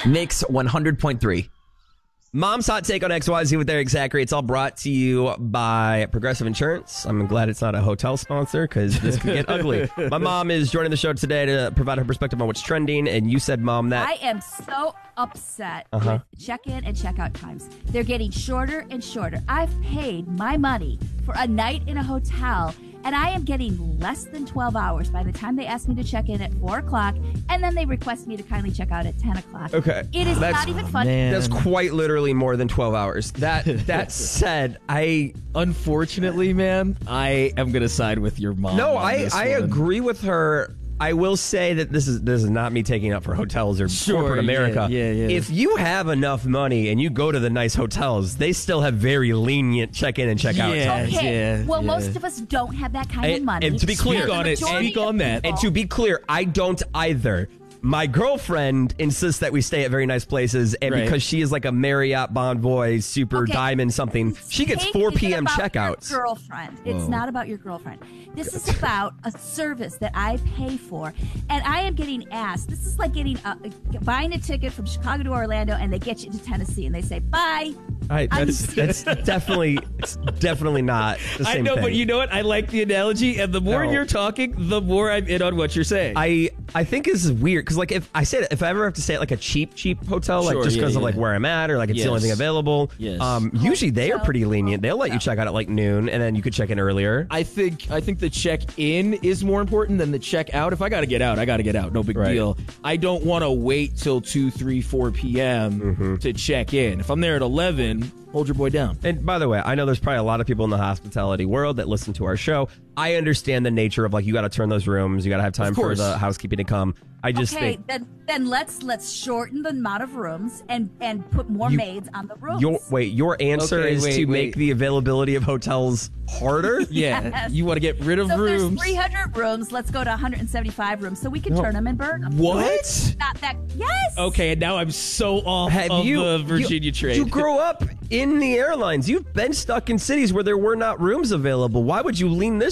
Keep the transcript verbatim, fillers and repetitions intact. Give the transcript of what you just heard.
Mix one hundred point three. Mom's hot take on X Y Z with Eric Zachary. It's all brought to you by Progressive Insurance. I'm glad it's not a hotel sponsor because this could get ugly. My mom is joining the show today to provide her perspective on what's trending. And you said, Mom, that I am so upset Uh-huh. with check-in and check-out times. They're getting shorter and shorter. I've paid my money for a night in a hotel, and I am getting less than twelve hours by the time they ask me to check in at four o'clock, and then they request me to kindly check out at ten o'clock. Okay. It is That's- not even funny. Man. that's quite literally more than twelve hours. That that said, I Unfortunately, man, I am gonna side with your mom. no, on I this I one. agree with her. I will say that this is this is not me taking up for hotels or Sure, corporate America. yeah, yeah, yeah. If you have enough money and you go to the nice hotels, they still have very lenient check-in and check-out Yeah. times. Okay. yeah, well, yeah. most of us don't have that kind of And- money. and to be clear- Speak on it. Majority Speak on of that. And people- to be clear, I don't either. My girlfriend insists that we stay at very nice places, and Right. because she is like a Marriott Bonvoy super Okay. diamond something, she gets Take four it p.m. about checkouts. Your girlfriend. It's Whoa. not about your girlfriend. This is about a service that I pay for, and I am getting asked. This is like getting a, buying a ticket from Chicago to Orlando, and they get you to Tennessee, and they say bye. I, I'm that's, that's definitely, it's definitely not the I same know, thing. but you know what? I like the analogy, and the more No. you're talking, the more I'm in on what you're saying. I I think this is weird because like if I say if I ever have to stay at like a cheap cheap hotel, like Sure, just yeah, because of yeah. like where I'm at or like it's the only Yes. thing available. Yes. Um, usually they are pretty lenient. They'll let you No. check out at like noon, and then you could check in earlier. I think I think the check in is more important than the check out. If I got to get out, I got to get out. No big Right. deal. I don't want to wait till two, three, four p.m. Mm-hmm. to check in. If I'm there at eleven, hold your boy down. And by the way, I know there's probably a lot of people in the hospitality world that listen to our show. I understand the nature of like you got to turn those rooms, you got to have time Of for course. the housekeeping to come. I just Okay, think then then let's let's shorten the amount of rooms and and put more You- maids on the rooms. your wait, your answer Okay, is wait, to wait. make the availability of hotels harder. Yeah, Yes. you want to get rid of so if there's rooms. three hundred rooms. Let's go to one hundred seventy-five rooms so we can turn them and burn them. What? Not that. Yes. Okay, and now I'm so off Have of you the Virginia you, trade. You grew up in the airlines. You've been stuck in cities where there were not rooms available. Why would you lean this